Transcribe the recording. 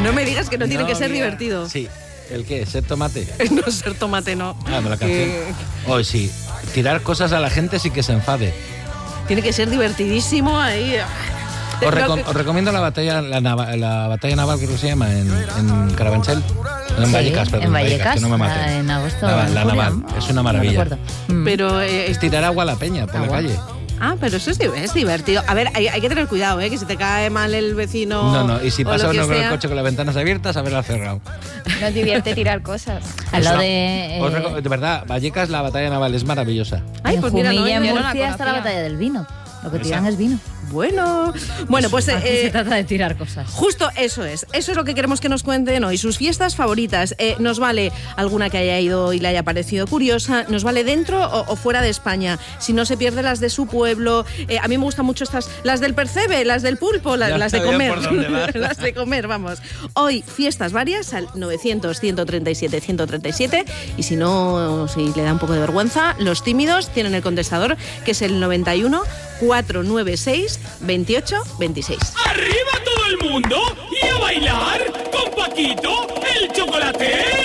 No me digas que no tiene que ser divertido. Sí. ¿El qué? ¿Ser tomate? No, ser tomate no. Ah, de la canción. Hoy sí. Tirar cosas a la gente sin que se enfade. Tiene que ser divertidísimo ahí. Os recomiendo la batalla naval, creo que se llama, en Carabanchel. En Vallecas, perdón. En Vallecas, que no me maten. en agosto. La naval, es una maravilla. No pero es tirar agua a la peña por la calle. Ah, pero eso es divertido. A ver, hay que tener cuidado, que si te cae mal el vecino. No, y si pasa uno con el coche con las ventanas abiertas, haberla cerrado. No divierte tirar cosas. Al lado de verdad, Vallecas, la batalla naval es maravillosa. Ay, pues mira, Jumilla, en yo no la Murcia está la conocía. batalla del vino. Lo que tiran es vino. Bueno, pues Aquí se trata de tirar cosas. justo eso es lo que queremos que nos cuenten hoy, sus fiestas favoritas. Nos vale alguna que haya ido y le haya parecido curiosa, nos vale dentro o fuera de España, si no se pierde las de su pueblo. A mí me gustan mucho las del percebe, las del pulpo, las de comer, las de comer, vamos. Hoy fiestas varias al 900-137-137 y si le da un poco de vergüenza, los tímidos tienen el contestador que es el 91 496 28 26. ¡Arriba todo el mundo! ¡Y a bailar con Paquito, el chocolate!